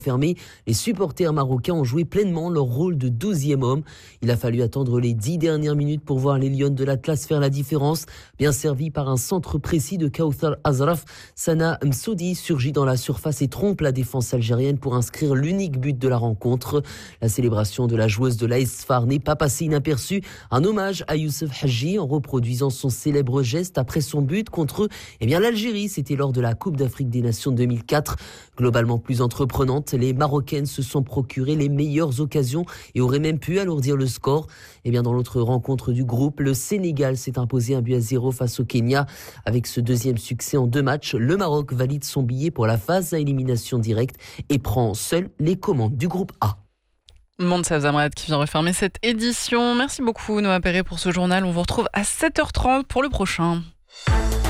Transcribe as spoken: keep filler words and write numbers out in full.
fermé, les supporters marocains ont joué pleinement leur rôle de douzième homme. Il a fallu attendre les dix dernières minutes pour voir les Lions de l'Atlas faire la différence. Bien servi par un centre précis de Kauthar Azraf, Sana Msoudi surgit dans la surface et trompe la défense algérienne pour inscrire l'unique but de la rencontre. La célébration de la joueuse de l'A S F A R n'est pas passée inaperçue. Un hommage à Youssef Hadji en reproduisant son célèbre geste après son but contre eh bien, l'Algérie. C'était lors de la Coupe d'Afrique des Nations deux mille quatre. Globalement plus entreprenante, les Marocaines se sont procurées les meilleures occasions et auraient même pu alourdir le score. Et bien dans l'autre rencontre du groupe, le Sénégal s'est imposé un but à zéro face au Kenya. Avec ce deuxième succès en deux matchs, le Maroc valide son billet pour la phase à élimination directe et prend seul les commandes du groupe A. Montse Zamrat qui vient refermer cette édition. Merci beaucoup Noah Perret pour ce journal. On vous retrouve à sept heures trente pour le prochain.